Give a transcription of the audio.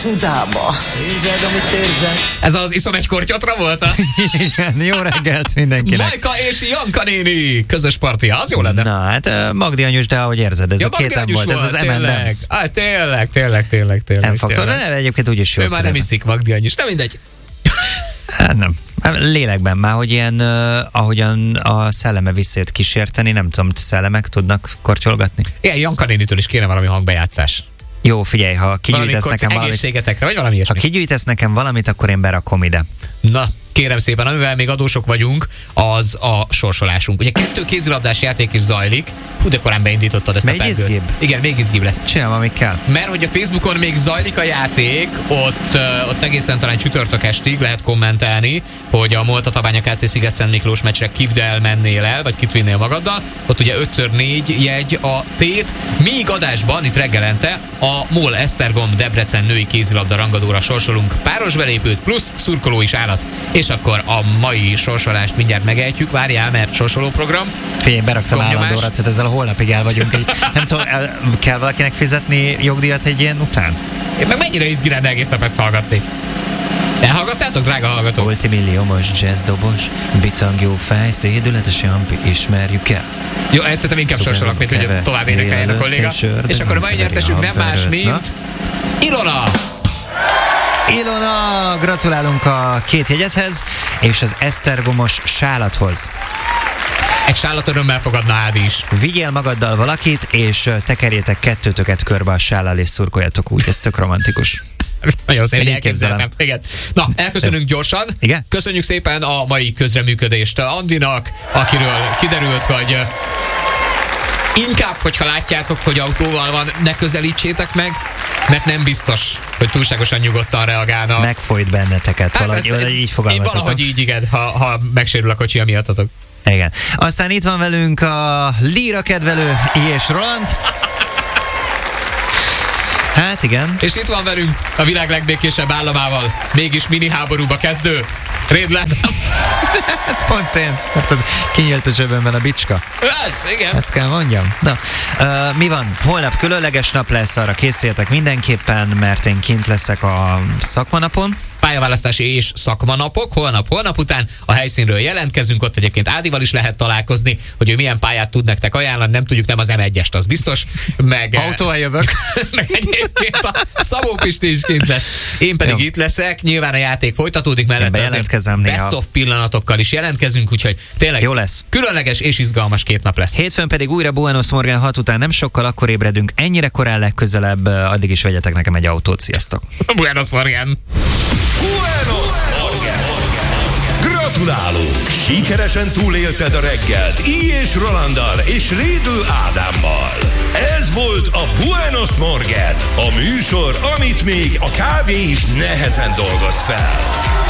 csodába. Érzed, amit érzed? Ez az iszom egy kortyatra volt? Igen, jó reggelt mindenkinek. Majka és Janka néni közös partia, az jó lenne. Na, hát Magdi anyus, de ahogy érzed, ez Ja, a két Magdi volt, ez az M&M's. Tényleg. Nem fogtad, de egyébként úgyis jó. Ő már nem iszik, Magdi anyus, nem mindegy. Hát nem. Lélekben már, hogy ilyen, ahogyan a szelleme visszét kísérteni, nem tudom, szellemek tudnak kortyolgatni? Igen, Janka nénitől is kéne valami hangbejátszás. Jó, figyelj, ha kigyűjtesz nekem valamit, egészségetekre, vagy valami ilyesmi. ha kigyűjtesz nekem valamit, akkor én berakom ide. Na, kérem szépen, amivel még adósok vagyunk, az a sorsolásunk. Ugye 2 kézilabdás játék is zajlik. Hú, de korán beindítottad ezt még a perdőt. izgibb? Igen, még izgibb lesz. Csinálom, amíg kell. Mert hogy a Facebookon még zajlik a játék, ott egészen talán csütörtök estig lehet kommentelni, hogy a Molta-Tabánya KC Sziget-Szent Miklós meccsre kivd mennél el, vagy kit vinnél magaddal. Ott ugye 5x4 jegy a tét, míg adásban itt reggelente a MOL Esztergom Debrecen női kézilabda rangadóra sorsolunk páros belépőt, plusz szurkoló is állat. És akkor a mai sorsolást mindjárt megejtjük, várjál, mert sorsolóprogram. Figyelj, beraktam Gomnyomás. állandóra, tehát ezzel a holnapig el vagyunk. Nem tudom, kell valakinek fizetni jogdíjat egy ilyen után? Én meg mennyire izgi lenne egész nap ezt hallgatni. Elhallgattátok, drága hallgatók? Multimilliómos jazzdobos, bitang jó fej, szédületes jampi, ismerjük el. Jó, ezt szerintem inkább sorsolok, mint hogy tovább énekeljen a kolléga. És akkor a mai nyertesünk nem más, mint Ilona! Ilona, gratulálunk a 2 jegyethez, és az esztergomos sálathoz. Egy sálat örömmel fogadna Ádi is. Vigyél magaddal valakit, és tekerjétek kettőtöket körbe a sállal, és szurkoljatok úgy. Ez tök romantikus. Nagyon szép, Én így elképzeltem. Igen. Na, elköszönünk gyorsan. Igen? Köszönjük szépen a mai közreműködést Andinak, akiről kiderült, hogy inkább, hogyha látjátok, hogy autóval van, ne közelítsétek meg, mert nem biztos, hogy túlságosan nyugodtan reagálna. Megfojt benneteket, valahogy így fogalmazhatok. Valahogy így, igen, ha megsérül a kocsi miattatok. Igen. Aztán itt van velünk a Líra kedvelő I. és Roland. Hát igen. És itt van velünk a világ legbékésebb államával, mégis mini háborúba kezdő Rédlát. Hát pont én. Kinyílt a zsebemben a bicska. Ez, igen. Ezt kell mondjam. Na, mi van? Holnap különleges nap lesz, arra készüljetek mindenképpen, mert én kint leszek a szakmanapon. Pályaválasztási és szakmanapok, holnap után a helyszínről jelentkezünk, ott egyébként Ádival is lehet találkozni, hogy ő milyen pályát tud nektek ajánlani, nem tudjuk, nem az M1-est, az biztos, meg autóval jövök. meg egyébként a Szabó Pisti is kint lesz. Én pedig itt leszek, nyilván a játék folytatódik, mellette azért best of pillanatokkal is jelentkezünk, úgyhogy tényleg jó lesz. Különleges és izgalmas 2 nap lesz. Hétfőn pedig újra Buenos Morgan 6 után nem sokkal, akkor ébredünk, ennyire korán legközelebb, addig is vegyetek nekem egy autót, sziasztok. Buenos Morgan. Buenos Morgan! Gratulálunk! Sikeresen túlélted a reggelt Í és Rolanddal és Rédl Ádámmal. Ez volt a Buenos Morgan, a műsor, amit még a kávé is nehezen dolgoz fel.